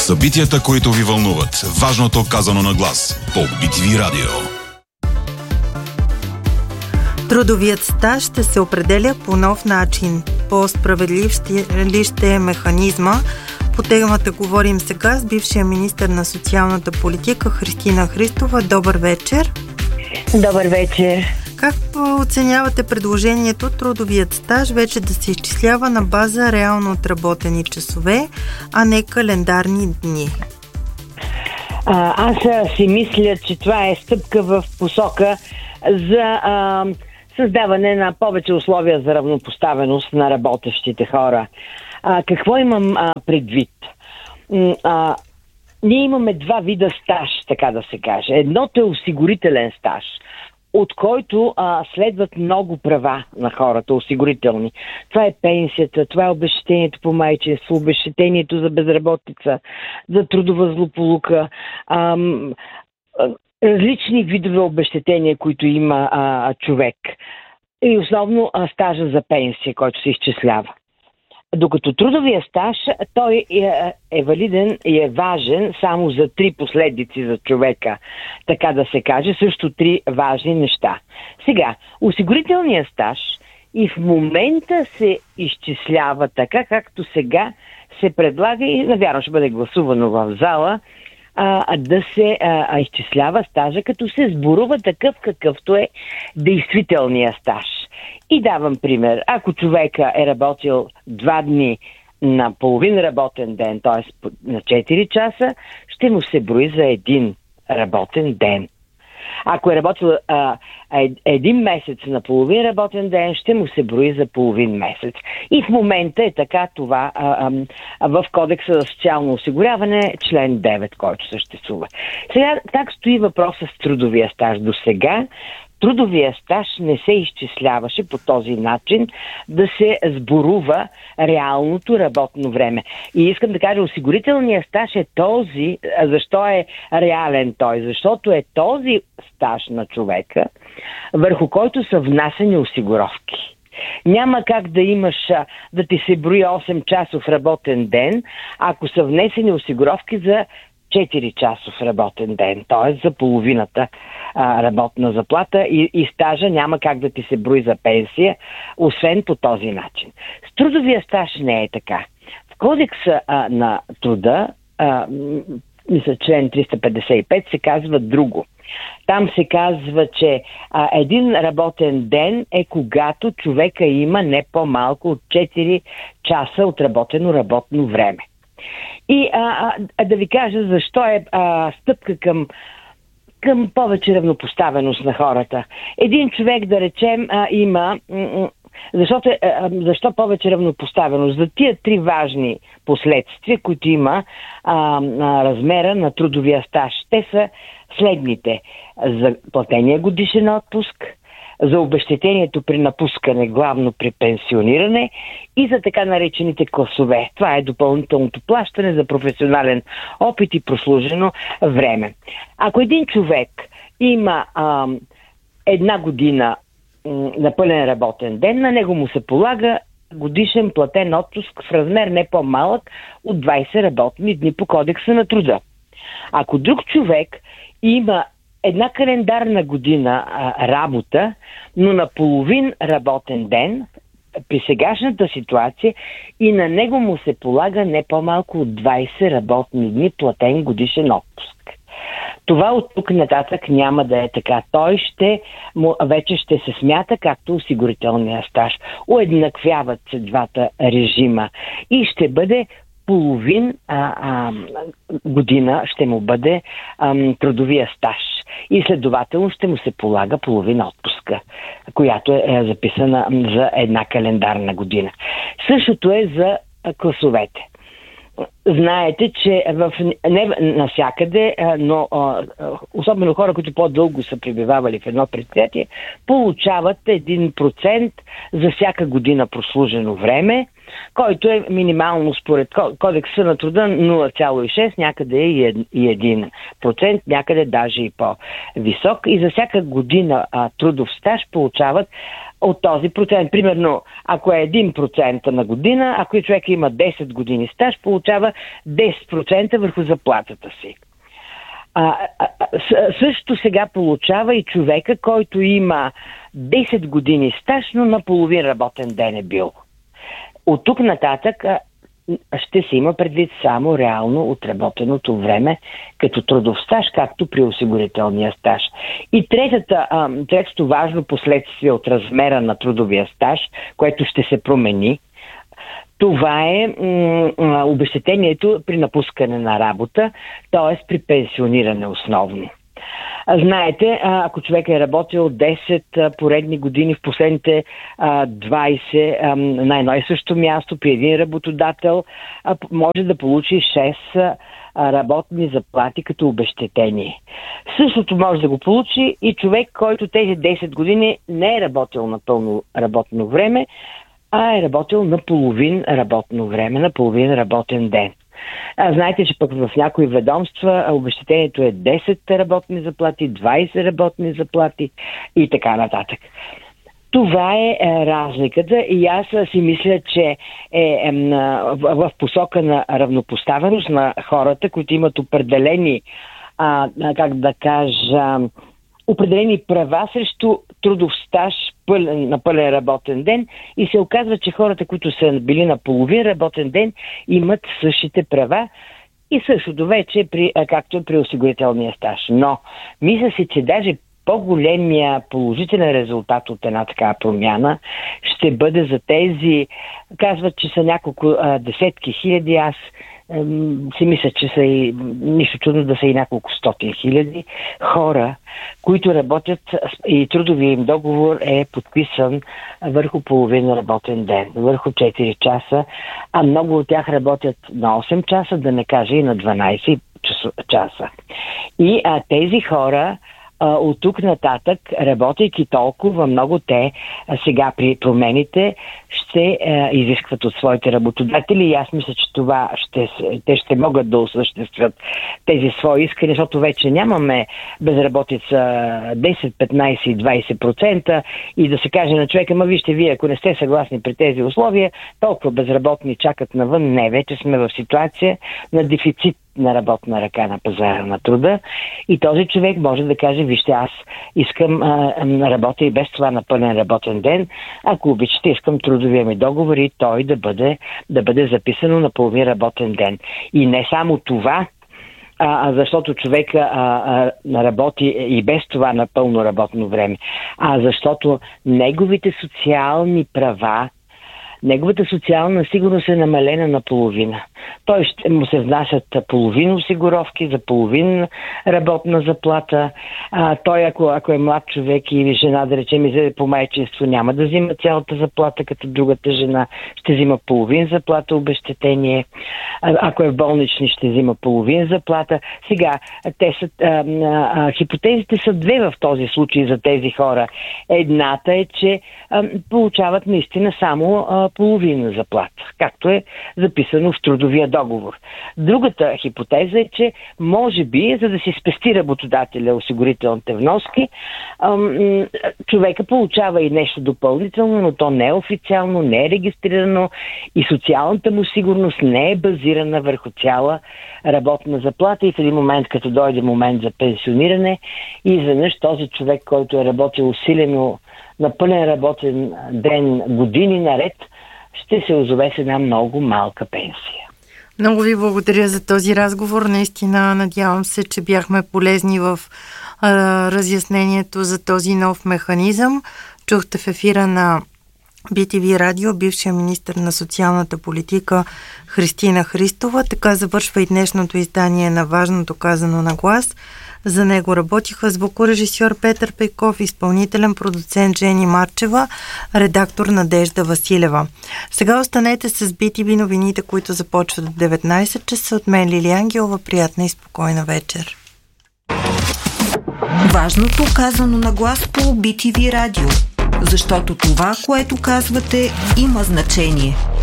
Събитията, които ви вълнуват. Важното казано на глас. По BTV Радио. Трудовият стаж ще се определя по нов начин. По-справедлив ще е механизма. По темата говорим сега с бившия министър на социалната политика Христина Христова. Добър вечер. Добър вечер. Как оценявате предложението трудовият стаж вече да се изчислява на база реално отработени часове, а не календарни дни? Аз си мисля, че това е стъпка в посока за създаване на повече условия за равнопоставеност на работещите хора. Какво имам предвид? Ние имаме два вида стаж, така да се каже. Едното е осигурителен стаж, от който следват много права на хората, осигурителни. Това е пенсията, това е обезщетението по майчинство, обезщетението за безработица, за трудова злополука, различни видове обезщетения, които има човек. И основно стажа за пенсия, който се изчислява. Докато трудовия стаж, той е валиден и е важен само за 3 последици за човека, така да се каже, също 3 важни неща. Сега, осигурителният стаж и в момента се изчислява така, както сега се предлага и навярно ще бъде гласувано в зала, да се изчислява стажа, като се сборува такъв, какъвто е действителният стаж. И давам пример. Ако човека е работил 2 дни на половин работен ден, т.е. на 4 часа, ще му се брои за 1 работен ден. Ако е работил 1 месец на половин работен ден, ще му се брои за половин месец. И в момента е така това в Кодекса за социално осигуряване, член 9, който съществува. Сега как стои въпросът с трудовия стаж до сега? Трудовия стаж не се изчисляваше по този начин да се сборува реалното работно време. И искам да кажа, осигурителният стаж е този, защо е реален той? Защото е този стаж на човека, върху който са внасени осигуровки. Няма как да имаш, да ти се брои 8 часов работен ден, ако са внесени осигуровки за 4 часов работен ден, т.е. за половината работна заплата и стажа няма как да ти се брои за пенсия, освен по този начин. С трудовия стаж не е така. В Кодекса на труда, мисля, член 355 се казва друго. Там се казва, че един работен ден е когато човека има не по-малко от 4 часа отработено работно време. И да ви кажа защо е стъпка към повече равнопоставеност на хората. Един човек, да речем, има... Защо повече равнопоставеност? За тия 3 важни последствия, които има размера на трудовия стаж. Те са следните. За платения годишен отпуск, за обезщетението при напускане, главно при пенсиониране и за така наречените класове. Това е допълнителното плащане за професионален опит и прослужено време. Ако един човек има 1 година на пълен работен ден, на него му се полага годишен платен отпуск в размер не по-малък от 20 работни дни по Кодекса на труда. Ако друг човек има 1 календарна година работа, но на половин работен ден, при сегашната ситуация, и на него му се полага не по-малко от 20 работни дни платен годишен отпуск. Това от тук нататък няма да е така. Той вече ще се смята както осигурителния стаж. Уеднаквяват се двата режима и ще бъде половин година ще му бъде трудовия стаж. И следователно ще му се полага половина отпуска, която е записана за 1 календарна година. Същото е за класовете. Знаете, че не навсякъде, но особено хора, които по-дълго са пребивавали в едно предприятие, получават 1% за всяка година прослужено време който е минимално според Кодекса на труда 0,6, някъде и 1%, някъде даже и по-висок. И за всяка година трудов стаж получават от този процент. Примерно, ако е 1% на година, ако човек има 10 години стаж, получава 10% върху заплатата си. Също сега получава и човека, който има 10 години стаж, но на половин работен ден е бил. От тук нататък ще се има предвид само реално отработеното време като трудов стаж, както при осигурителния стаж. И третото важно последствие от размера на трудовия стаж, което ще се промени, това е обезщетението при напускане на работа, т.е. при пенсиониране основно. Знаете, ако човек е работил 10 поредни години в последните 20 на едно и също място при един работодател, може да получи 6 работни заплати като обезщетение. Същото може да го получи и човек, който тези 10 години не е работил на пълно работно време, а е работил на половин работно време, на половин работен ден. Знаете, че пък в някои ведомства обезщетението е 10 работни заплати, 20 работни заплати и така нататък. Това е разликата и аз си мисля, че е в посока на равнопоставеност на хората, които имат определени, определени права срещу трудов стаж на пълен работен ден и се оказва, че хората, които са били на половин работен ден, имат същите права и същото вече, както при осигурителния стаж. Но мисля си, че даже по-големия положителен резултат от една такава промяна ще бъде за тези, казват, че са няколко десетки хиляди, аз си мисля, че са и нищо чудно да са и няколко стотин хиляди хора, които работят и трудовия им договор е подписан върху половин работен ден, върху 4 часа, а много от тях работят на 8 часа, да не кажа и на 12 часа. И тези хора от тук нататък, работейки толкова много, те сега при промените ще изискват от своите работодатели и аз мисля, че това те ще могат да осъществят тези свои искания, защото вече нямаме безработица 10, 15 и 20% и да се каже на човека, вижте вие, ако не сте съгласни при тези условия, толкова безработни чакат навън. Не, вече сме в ситуация на дефицит на работна ръка на пазара на труда и този човек може да каже, вижте, аз искам работя и без това на пълен работен ден, ако обичате, искам трудовия ми договор и той да бъде записано на половин работен ден. И не само това, защото човека работи и без това на пълно работно време, а защото неговите социални права, неговата социална сигурност е намалена на половина. Той ще му се внасят половин осигуровки за половин работна заплата. Той, ако е млад човек или жена, да речем, излезе по майчинство, няма да взима цялата заплата, като другата жена ще взима половин заплата обезщетение. Ако е в болнични, ще взима половин заплата. Сега, хипотезите са две в този случай за тези хора. Едната е, че получават наистина само половина заплата, както е записано в трудовия договор. Другата хипотеза е, че може би, за да си спести работодателя осигурителните вноски, човека получава и нещо допълнително, но то не е официално, не е регистрирано и социалната му сигурност не е базирана върху цяла работна заплата и в един момент, като дойде момент за пенсиониране, и изведнъж този човек, който е работил усилено на пълен работен ден години наред, ще се озове с една много малка пенсия. Много ви благодаря за този разговор. Наистина надявам се, че бяхме полезни в разяснението за този нов механизъм. Чухте в ефира на BTV Радио бившия министър на социалната политика Христина Христова. Така завършва и днешното издание на Важното казано на глас. За него работиха звукорежисьор Петър Пейков, изпълнителен продуцент Жени Марчева, редактор Надежда Василева. Сега останете с BTV новините, които започват в 19 часа. От мен Лили Ангелова. Приятна и спокойна вечер. Важното казано на глас по BTV Радио. Защото това, което казвате, има значение.